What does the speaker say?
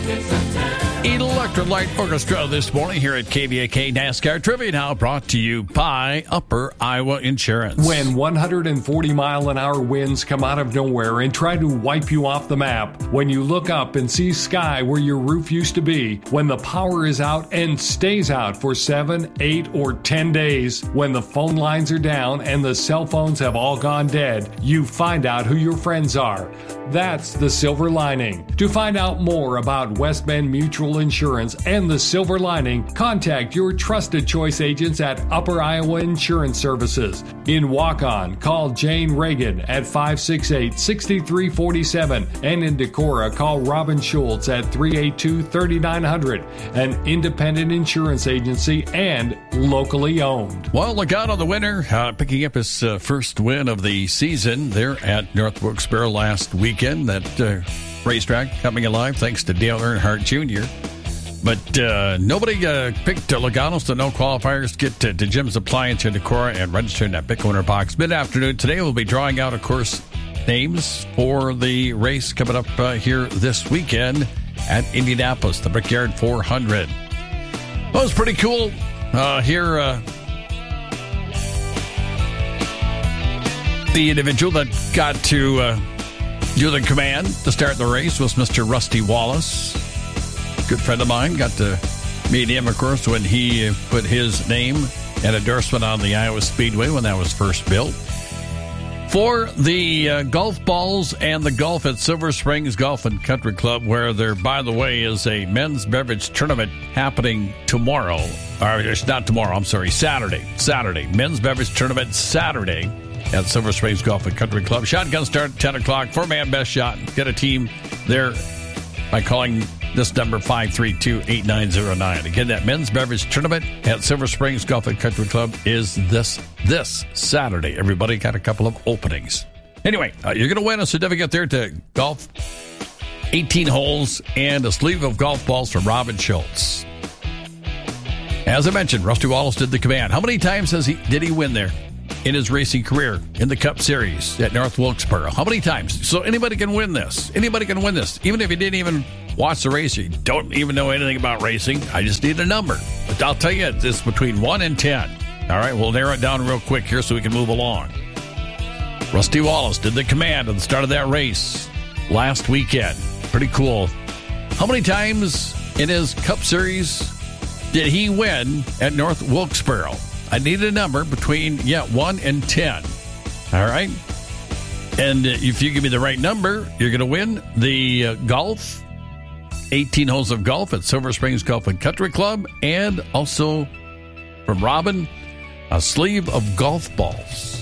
Electrolyte Orchestra this morning here at KVAK NASCAR Trivia, now brought to you by Upper Iowa Insurance. When 140-mile-an-hour winds come out of nowhere and try to wipe you off the map, when you look up and see sky where your roof used to be, when the power is out and stays out for 7, 8, or 10 days, when the phone lines are down and the cell phones have all gone dead, you find out who your friends are. That's the silver lining. To find out more about West Bend Mutual Insurance and the silver lining, contact your trusted choice agents at Upper Iowa Insurance Services. In Waukon, call Jane Reagan at 568-6347, and in Decorah, call Robin Schultz at 382-3900, an independent insurance agency and locally owned. Well, look out on the winner, picking up his first win of the season there at North Wilkes-Barre last weekend. That racetrack coming alive thanks to Dale Earnhardt Jr. But nobody picked Logano's to no qualifiers to get to Jim's Appliance in Decorah and register in that pick owner box. Mid-afternoon today, we'll be drawing out, of course, names for the race coming up here this weekend at Indianapolis, the Brickyard 400. Well, it was pretty cool here. The individual that got to do the command to start the race was Mr. Rusty Wallace. Good friend of mine. Got to meet him, of course, when he put his name and endorsement on the Iowa Speedway when that was first built. For the golf balls and the golf at Silver Springs Golf and Country Club, where there, by the way, is a men's beverage tournament happening tomorrow. Or it's not tomorrow, I'm sorry, Saturday. Men's beverage tournament Saturday at Silver Springs Golf and Country Club. Shotgun start at 10 o'clock. 4-man best shot. Get a team there by calling this number 532-8909. Again, that men's beverage tournament at Silver Springs Golf and Country Club is this Saturday. Everybody got a couple of openings. Anyway, you're going to win a certificate there to golf 18 holes and a sleeve of golf balls from Robin Schultz. As I mentioned, Rusty Wallace did the command. How many times did he win there in his racing career in the Cup Series at North Wilkes-Barre? How many times? So anybody can win this. Anybody can win this. Even if you didn't even watch the race, you don't even know anything about racing. I just need a number. But I'll tell you, it's between 1 and 10. All right, we'll narrow it down real quick here so we can move along. Rusty Wallace did the command at the start of that race last weekend. Pretty cool. How many times in his Cup Series did he win at North Wilkes-Barre? I need a number between 1 and 10. All right? And if you give me the right number, you're going to win the golf, 18 holes of golf at Silver Springs Golf and Country Club, and also from Robin, a sleeve of golf balls.